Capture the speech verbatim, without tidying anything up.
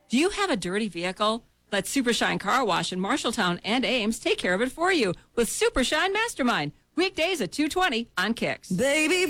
Do you have a dirty vehicle? Let Super Shine Car Wash in Marshalltown and Ames take care of it for you with Super Shine Mastermind. Weekdays at two twenty on Kicks. Baby.